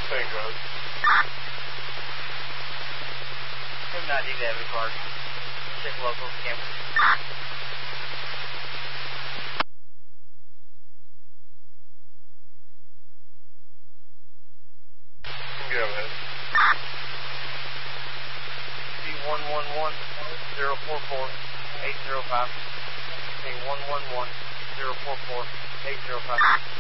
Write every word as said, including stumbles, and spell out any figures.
Same goes. seven ninety David Clark. Check local camera. Go ahead. C one one one zero four four eight zero five. C one one one zero four four eight zero five.